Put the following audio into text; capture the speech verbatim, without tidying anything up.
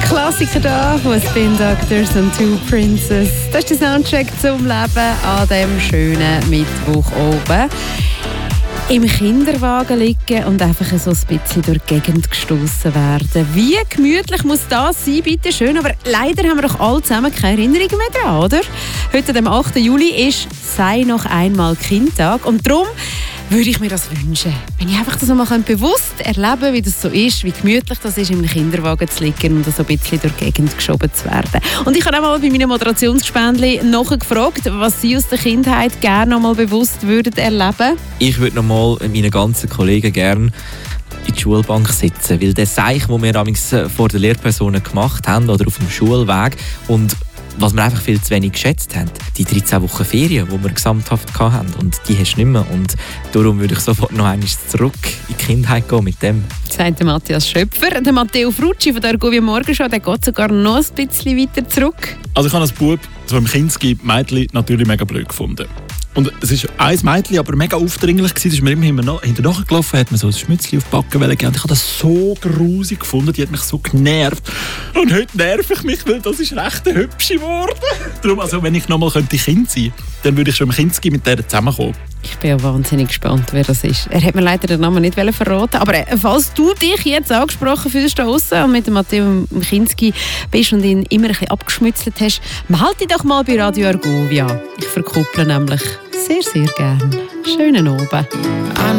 Klassiker da von Spin Doctors und Two Princes. Das ist der Soundtrack zum Leben an diesem schönen Mittwoch oben. Im Kinderwagen liegen und einfach so ein bisschen durch die Gegend gestossen werden. Wie gemütlich muss das sein, bitte schön. Aber leider haben wir doch alle zusammen keine Erinnerungen mehr dran, oder? Heute, am achten Juli, ist «Sei noch einmal Kindtag». Und darum würde ich mir das wünschen. Wenn ich einfach das mal bewusst erleben kann, wie das so ist, wie gemütlich das ist, in einem Kinderwagen zu liegen und so ein bisschen durch die Gegend geschoben zu werden. Und ich habe auch mal bei meinen Moderationsgespendli nachgefragt, was sie aus der Kindheit gerne noch mal bewusst würden erleben. Ich würde noch mal meinen ganzen Kollegen gerne in die Schulbank sitzen, weil der Seich, den wir damals vor den Lehrpersonen gemacht haben oder auf dem Schulweg und was wir einfach viel zu wenig geschätzt haben, die dreizehn Wochen Ferien, die wir gesamthaft hatten, und die hast du nicht mehr. Und darum würde ich sofort noch einmal zurück in die Kindheit gehen mit dem. Sagt der Matthias Schöpfer. Der Matteo Frucci von der Argovia Morgenschau, der geht sogar noch ein bisschen weiter zurück. Also ich habe als Bub, so im Kinski, Mädchen natürlich mega blöd gefunden. Und es ist ein Mädchen, aber mega aufdringlich gewesen. Das ist mir immer hinterher gelaufen, hat mir so ein Schmützchen auf die Backen gegeben. Und ich habe das so grusig gefunden, die hat mich so genervt. Und heute nerv ich mich, weil das ist recht eine hübsche geworden. Darum, also wenn ich nochmal Kind sein könnte, dann würde ich schon im Kinski mit der zusammenkommen. Ich bin ja wahnsinnig gespannt, wer das ist. Er hat mir leider den Namen nicht verraten. Aber falls du dich jetzt angesprochen fühlst da draussen und mit dem Matteo Kinski bist und ihn immer ein bisschen abgeschmützelt hast, melde dich doch mal bei Radio Argovia. Ich verkupple nämlich sehr, sehr gerne. Schönen Abend.